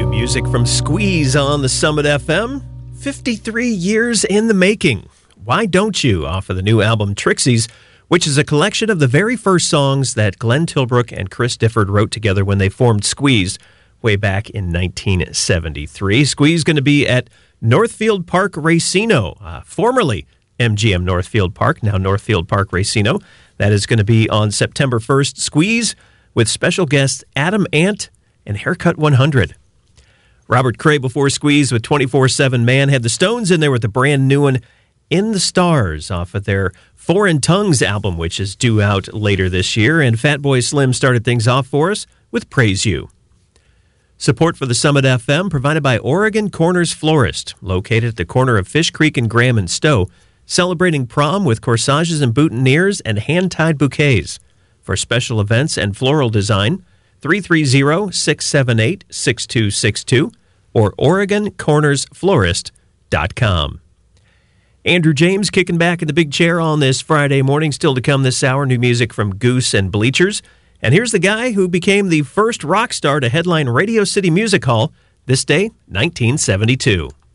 Music from Squeeze on the Summit FM. 53 years in the making. Why Don't You? Off of the new album Trixies, which is a collection of the very first songs that Glenn Tilbrook and Chris Difford wrote together when they formed Squeeze way back in 1973. Squeeze going to be at Northfield Park Racino, formerly MGM Northfield Park, now Northfield Park Racino. That is going to be on September 1st. Squeeze with special guests Adam Ant and Haircut 100. Robert Cray before Squeeze with 24/7 Man had the Stones in there with the brand new one, In the Stars, off of their Foreign Tongues album, which is due out later this year. And Fatboy Slim started things off for us with Praise You. Support for the Summit FM provided by Oregon Corners Florist, located at the corner of Fish Creek and Graham and Stowe, celebrating prom with corsages and boutonnieres and hand-tied bouquets. For special events and floral design, 330-678-6262 or OregonCornersFlorist.com. Andrew James kicking back in the big chair on this Friday morning. Still to come this hour, new music from Goose and Bleachers. And here's the guy who became the first rock star to headline Radio City Music Hall this day, 1972.